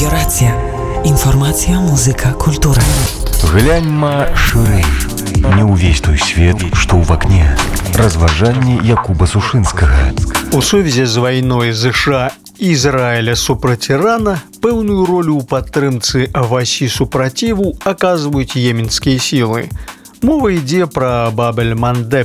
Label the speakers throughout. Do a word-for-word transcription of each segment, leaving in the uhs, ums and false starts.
Speaker 1: Радіорація. Інформація, музика, культура.
Speaker 2: Гляньма шырэй. Не ўвесь той свет, што ў вакне. Разважанні Якуба Сушынскага.
Speaker 3: У сувязі з вайной ЗША і Ізраіля супраць Ірана пэўную ролю ў падтрымцы авасі супраціву аказваюць йеменскія сілы. Мова ідзе пра Баб-эль-Мандеб.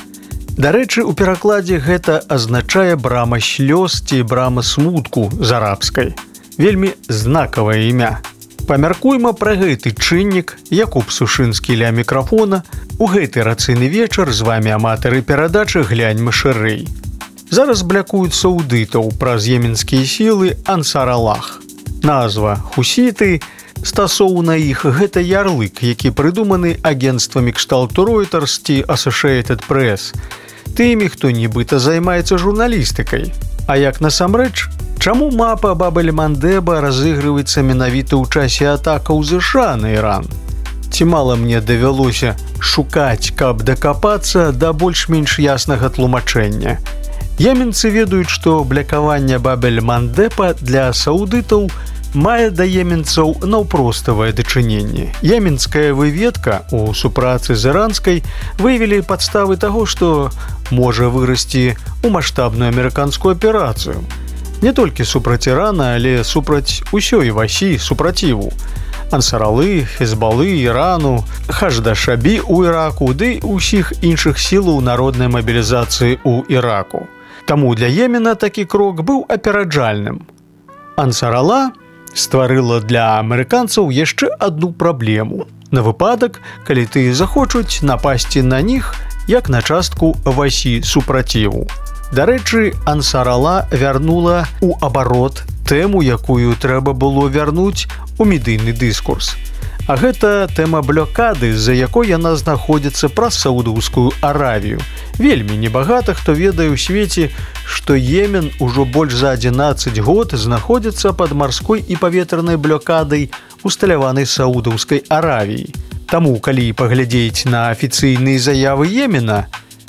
Speaker 3: Дарэчы, у перакладзе гэта азначае брама слёз ці брама смутку з арабскай. Вельмі знакавае імя. Памяркуйма пра гэты чыннік. Якуб Сушынскі ля мікрафона. У гэты рацыйны вечар з вамі аматары перадачы «Гляньма шырэй». Зараз блякуюць саудытаў праз йеменскія сілы Ансар-Аллах. Назва «Хусіты» стасоўна іх гэта ярлык, які прыдуманы агенцтвамі кшталту Reuters ці Associated Press, тымі, хто нібыта займаецца журналістыкай. А як насамрэч, чаму мапа Баб-эль-Мандеба разыгрываецца менавіта ў часе атакаў ЗША на Іран? Ці мала мне давялося шукаць, каб дакапацца да больш-менш яснага тлумачэння. Йеменцы ведаюць, што блякаванне Баб-эль-Мандеба для саудытаў мае да йеменцаў наўпроставае дачыненне. Йеменская выведка у супрацы з іранскай выявілі падставы таго, што можа вырасці ў маштабную амерыканскую аперацыю. Не толькі супраць Ірана, але супраць усёй васі супраціву. Ансар-Аллы, Хезбаллы, Ірану, Хашда-Шабі ў Іраку ды ўсіх іншых сілаў народнай мабілізацыі ў Іраку. Таму для Йемена такі крок быў апераджальным. Ансар-Алла стварыла для амерыканцаў яшчэ адну праблему. На выпадак, калі тыя захочуць напасці на них, як на частку васі супраціву. Дарэчы, Ансар-Алла вярнула ў абарот тэму, якую трэба было вярнуць у медыйны дыскурс. А гэта тэма блокады, з-за якой яна знаходзіцца праз Саудаўскую Аравію. Вельмі небагата хто ведае ў свеце, што Йемен ужо больш за адзінаццаць год знаходзіцца пад марской і паветранай блокадай, усталяванай Саудаўскай Аравіяй. Таму, калі паглядзець на афіцыйныя заявы Йемена,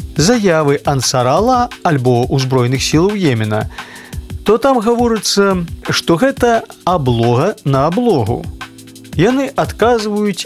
Speaker 3: заявы Ансар-Алла альбо ўзброеных сілаў Йемена, то там гаворыцца, што гэта аблога на аблогу. Яны адказваюць